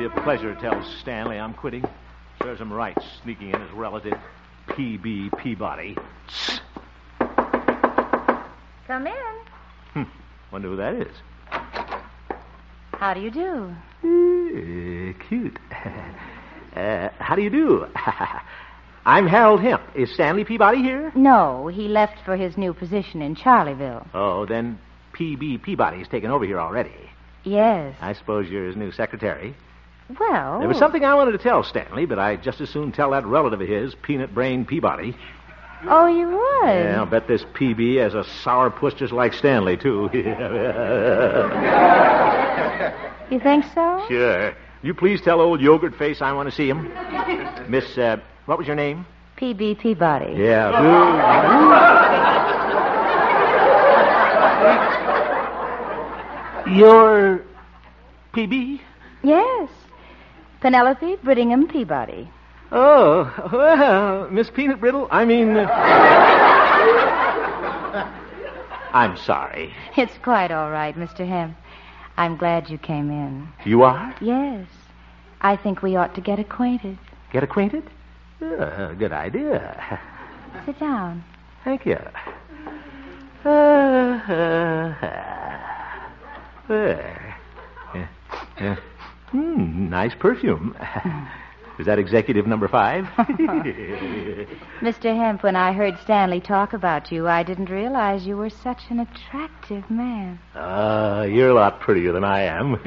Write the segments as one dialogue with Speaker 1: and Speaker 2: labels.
Speaker 1: be a pleasure to tell Stanley I'm quitting. Serves him right, sneaking in his relative, P.B. Peabody.
Speaker 2: Come in.
Speaker 1: Wonder who that is.
Speaker 2: How do you do?
Speaker 1: Cute. How do you do? I'm Harold Hemp. Is Stanley Peabody here?
Speaker 2: No, he left for his new position in Charleville.
Speaker 1: Oh, then P.B. Peabody's taken over here already.
Speaker 2: Yes.
Speaker 1: I suppose you're his new secretary.
Speaker 2: Well...
Speaker 1: There was something I wanted to tell Stanley, but I'd just as soon tell that relative of his, Peanut Brain Peabody.
Speaker 2: Oh, you would?
Speaker 1: Yeah, I'll bet this P.B. has a sourpuss just like Stanley, too.
Speaker 2: You think so?
Speaker 1: Sure. You please tell old Yogurt Face I want to see him. Miss, what was your name?
Speaker 2: P.B. Peabody.
Speaker 1: Yeah. You're P.B.?
Speaker 2: Yes. Penelope Brittingham Peabody.
Speaker 1: Oh, well, Miss Peanut Brittle, I'm sorry.
Speaker 2: It's quite all right, Mr. Hemp. I'm glad you came in.
Speaker 1: You are?
Speaker 2: Yes. I think we ought to get acquainted.
Speaker 1: Get acquainted? Good idea.
Speaker 2: Sit down.
Speaker 1: Thank you. Nice perfume. Is that executive number 5?
Speaker 2: Mr. Hemp, when I heard Stanley talk about you, I didn't realize you were such an attractive man.
Speaker 1: You're a lot prettier than I am.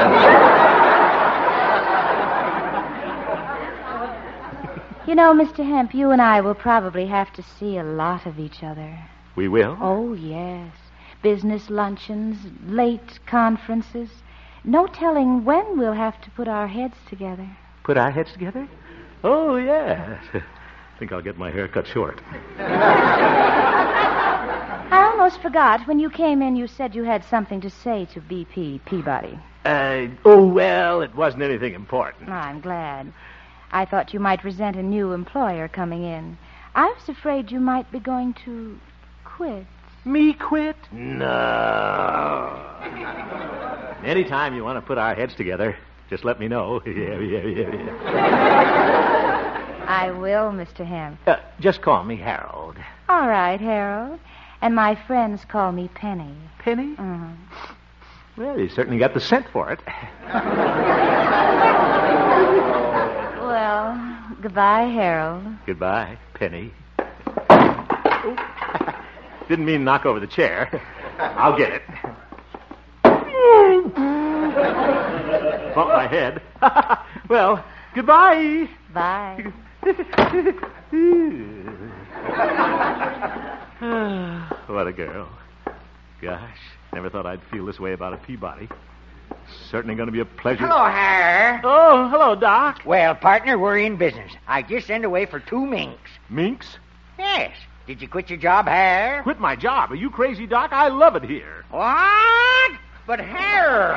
Speaker 2: You know, Mr. Hemp, you and I will probably have to see a lot of each other.
Speaker 1: We will?
Speaker 2: Oh, yes. Business luncheons, late conferences. No telling when we'll have to put our heads together.
Speaker 1: Put our heads together? Oh, yes. I think I'll get my hair cut short.
Speaker 2: I almost forgot. When you came in, you said you had something to say to B.P. Peabody.
Speaker 1: Well, it wasn't anything important.
Speaker 2: Oh, I'm glad. I thought you might resent a new employer coming in. I was afraid you might be going to quit.
Speaker 1: Me quit? No. Anytime you want to put our heads together, just let me know. Yeah.
Speaker 2: I will, Mr. Hemp.
Speaker 1: Just call me Harold.
Speaker 2: All right, Harold. And my friends call me Penny.
Speaker 1: Penny?
Speaker 2: Mm-hmm.
Speaker 1: Well, you certainly got the scent for it.
Speaker 2: Well, goodbye, Harold.
Speaker 1: Goodbye, Penny. Didn't mean to knock over the chair. I'll get it. Bump my head. Well, goodbye.
Speaker 2: Bye.
Speaker 1: What a girl. Gosh, never thought I'd feel this way about a Peabody. Certainly going to be a pleasure.
Speaker 3: Hello, Har.
Speaker 1: Oh, hello, Doc.
Speaker 3: Well, partner, we're in business. I just sent away for 2 minks.
Speaker 1: Minks?
Speaker 3: Yes. Did you quit your job, Har?
Speaker 1: Quit my job? Are you crazy, Doc? I love it here.
Speaker 3: What? But, Har...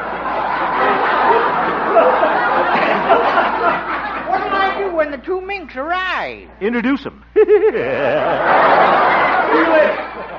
Speaker 3: What'll I do when the 2 minks arrive?
Speaker 1: Introduce them. See you later.